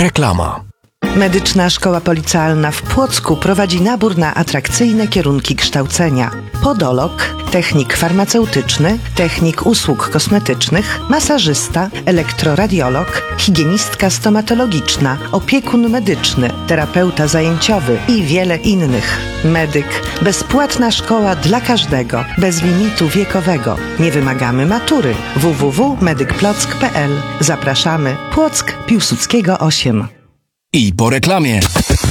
Reklama. Medyczna Szkoła Policealna w Płocku prowadzi nabór na atrakcyjne kierunki kształcenia. Podolog, technik farmaceutyczny, technik usług kosmetycznych, masażysta, elektroradiolog, higienistka stomatologiczna, opiekun medyczny, terapeuta zajęciowy i wiele innych. Medyk. Bezpłatna szkoła dla każdego, bez limitu wiekowego. Nie wymagamy matury. www.medykplock.pl. Zapraszamy. Płock, Piłsudskiego 8. I po reklamie.